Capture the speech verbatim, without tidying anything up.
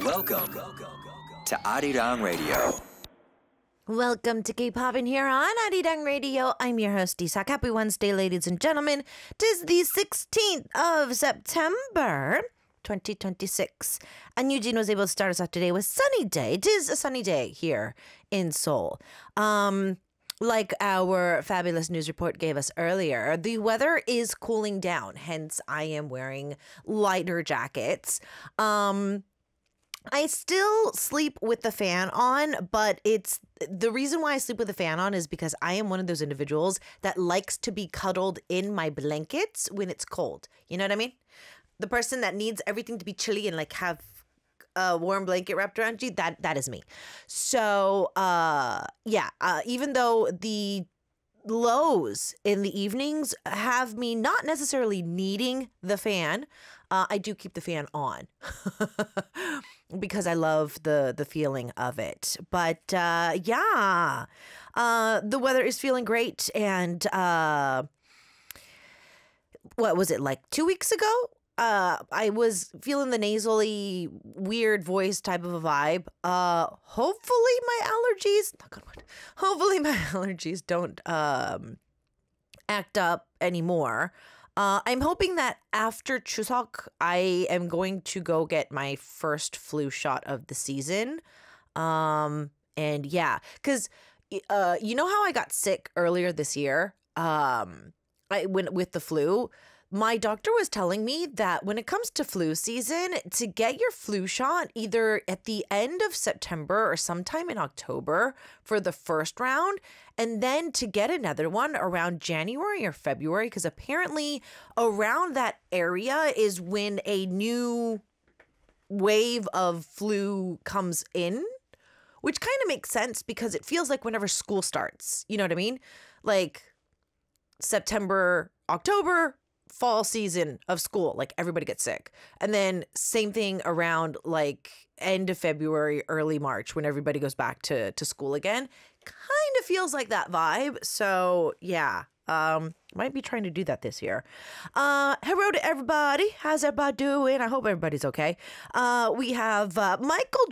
Welcome to Arirang Radio. Welcome to K-Poppin' here on Arirang Radio. I'm your host, Isak. Happy Wednesday, ladies and gentlemen. Tis the sixteenth of September, twenty twenty-six. And Eugene was able to start us off today with sunny day. It is a sunny day here in Seoul. Um, like our fabulous news report gave us earlier, the weather is cooling down. Hence, I am wearing lighter jackets. Um... I still sleep with the fan on, but it's the reason why I sleep with the fan on is because I am one of those individuals that likes to be cuddled in my blankets when it's cold. You know what I mean? The person that needs everything to be chilly and like have a warm blanket wrapped around you, that that is me. So, uh, yeah, uh, even though the lows in the evenings have me not necessarily needing the fan, uh, I do keep the fan on because I love the the feeling of it. But uh, yeah, uh, the weather is feeling great. And uh, what was it, like two weeks ago? Uh, I was feeling the nasally, weird voice type of a vibe. Uh, hopefully my allergies, knock on wood, hopefully my allergies don't um act up anymore. Uh, I'm hoping that after Chuseok, I am going to go get my first flu shot of the season. Um, and yeah, because uh, you know how I got sick earlier this year? Um, I when with the flu. My doctor was telling me that when it comes to flu season, to get your flu shot either at the end of September or sometime in October for the first round, and then to get another one around January or February, because apparently around that area is when a new wave of flu comes in, which kind of makes sense because it feels like whenever school starts, you know what I mean? Like September, October, fall season of school, like everybody gets sick. And then same thing around like end of February, early March, when everybody goes back to, to school again. Kind of feels like that vibe. So yeah, um, might be trying to do that this year. Uh, hello to everybody. How's everybody doing? I hope everybody's okay. Uh, we have uh, Michael